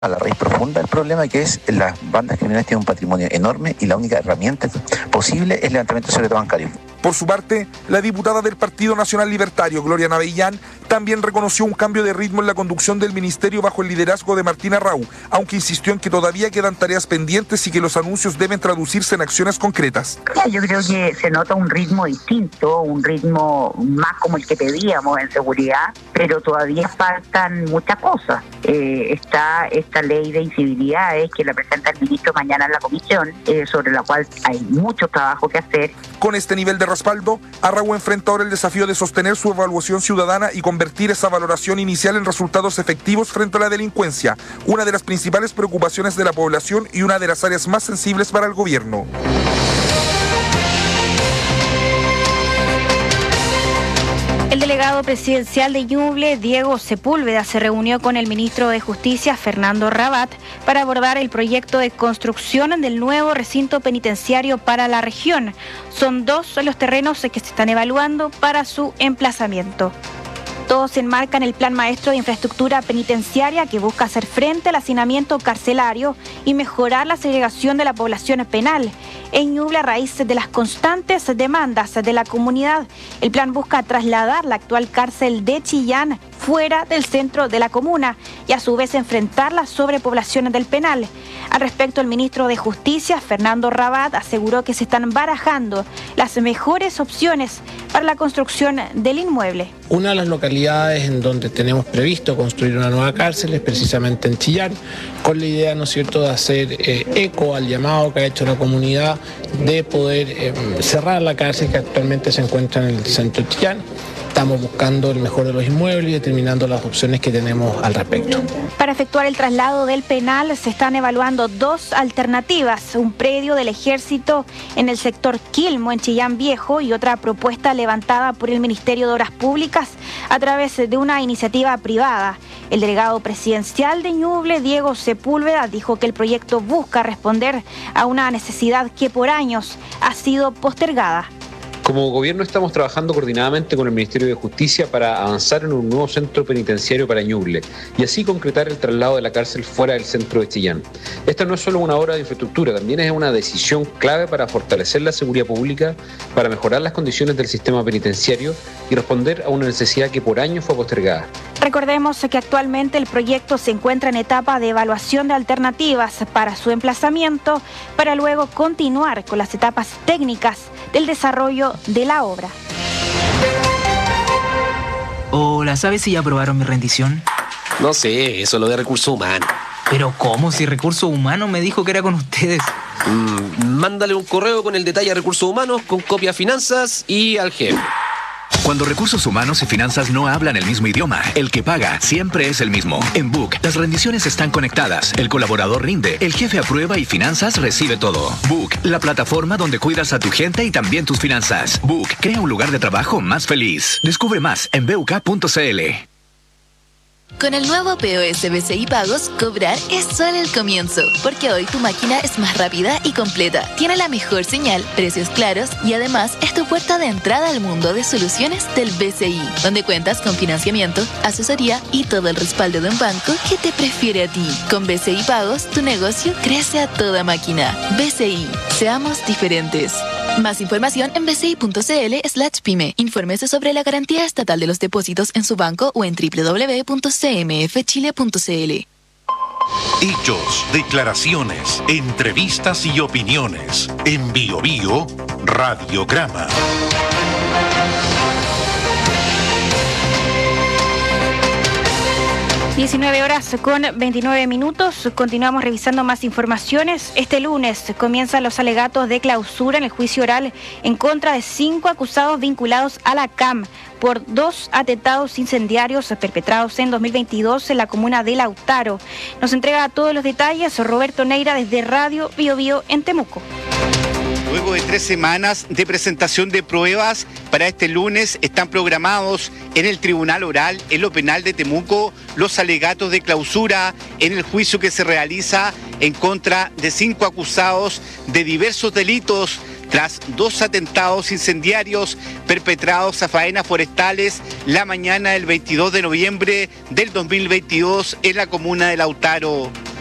a la raíz profunda del problema, que es las bandas criminales tienen un patrimonio enorme y la única herramienta posible es el levantamiento de secreto bancario. Por su parte, la diputada del Partido Nacional Libertario, Gloria Navellán, también reconoció un cambio de ritmo en la conducción del ministerio bajo el liderazgo de Martín Arrau, aunque insistió en que todavía quedan tareas pendientes y que los anuncios deben traducirse en acciones concretas. Yo creo que se nota un ritmo distinto, un ritmo más como el que pedíamos en seguridad, pero todavía faltan muchas cosas. Está esta ley de incivilidades que la presenta el ministro mañana en la comisión, sobre la cual hay mucho trabajo que hacer. Con este nivel de respaldo, Arrau enfrenta ahora el desafío de sostener su evaluación ciudadana y convertir esa valoración inicial en resultados efectivos frente a la delincuencia, una de las principales preocupaciones de la población y una de las áreas más sensibles para el gobierno. El delegado presidencial de Ñuble, Diego Sepúlveda, se reunió con el ministro de Justicia, Fernando Rabat, para abordar el proyecto de construcción del nuevo recinto penitenciario para la región. Son 2 los terrenos que se están evaluando para su emplazamiento. Todos se enmarcan en el Plan Maestro de Infraestructura Penitenciaria, que busca hacer frente al hacinamiento carcelario y mejorar la segregación de la población penal. En Ñuble, a raíz de las constantes demandas de la comunidad, el plan busca trasladar la actual cárcel de Chillán fuera del centro de la comuna y a su vez enfrentar la sobrepoblación del penal. Al respecto, el ministro de Justicia, Fernando Rabat, aseguró que se están barajando las mejores opciones para la construcción del inmueble. Una de las localidades en donde tenemos previsto construir una nueva cárcel es precisamente en Chillán, con la idea, ¿no es cierto?, de hacer eco al llamado que ha hecho la comunidad de poder cerrar la cárcel que actualmente se encuentra en el centro de Chillán. Estamos buscando el mejor de los inmuebles y determinando las opciones que tenemos al respecto. Para efectuar el traslado del penal se están evaluando 2 alternativas: un predio del Ejército en el sector Quilmo, en Chillán Viejo, y otra propuesta levantada por el Ministerio de Obras Públicas a través de una iniciativa privada. El delegado presidencial de Ñuble, Diego Sepúlveda, dijo que el proyecto busca responder a una necesidad que por años ha sido postergada. Como gobierno estamos trabajando coordinadamente con el Ministerio de Justicia para avanzar en un nuevo centro penitenciario para Ñuble y así concretar el traslado de la cárcel fuera del centro de Chillán. Esta no es solo una obra de infraestructura, también es una decisión clave para fortalecer la seguridad pública, para mejorar las condiciones del sistema penitenciario y responder a una necesidad que por años fue postergada. Recordemos que actualmente el proyecto se encuentra en etapa de evaluación de alternativas para su emplazamiento, para luego continuar con las etapas técnicas del desarrollo de la obra. Hola, ¿sabes si ya aprobaron mi rendición? No sé, eso es lo de recursos humanos. Pero ¿cómo? Si Recursos Humanos me dijo que era con ustedes. Mándale un correo con el detalle a Recursos Humanos, con copia a Finanzas y al jefe. Cuando Recursos Humanos y Finanzas no hablan el mismo idioma, el que paga siempre es el mismo. En Book, las rendiciones están conectadas, el colaborador rinde, el jefe aprueba y Finanzas recibe todo. Book, la plataforma donde cuidas a tu gente y también tus finanzas. Book, crea un lugar de trabajo más feliz. Descubre más en buk.cl. Con el nuevo POS BCI Pagos, cobrar es solo el comienzo, porque hoy tu máquina es más rápida y completa, tiene la mejor señal, precios claros y además es tu puerta de entrada al mundo de soluciones del BCI, donde cuentas con financiamiento, asesoría y todo el respaldo de un banco que te prefiere a ti. Con BCI Pagos, tu negocio crece a toda máquina. BCI, seamos diferentes. Más información en bci.cl/pyme. Infórmese sobre la garantía estatal de los depósitos en su banco o en www.cmfchile.cl. Hechos, declaraciones, entrevistas y opiniones. En Bio Bio, Radiograma. (19:29). Continuamos revisando más informaciones. Este lunes comienzan los alegatos de clausura en el juicio oral en contra de 5 acusados vinculados a la CAM por 2 atentados incendiarios perpetrados en 2022 en la comuna de Lautaro. Nos entrega todos los detalles Roberto Neira desde Radio Bio Bio en Temuco. Luego de 3 semanas de presentación de pruebas, para este lunes están programados en el Tribunal Oral, en lo penal de Temuco, los alegatos de clausura en el juicio que se realiza en contra de 5 acusados de diversos delitos tras 2 atentados incendiarios perpetrados a faenas forestales la mañana del 22 de noviembre del 2022 en la comuna de Lautaro.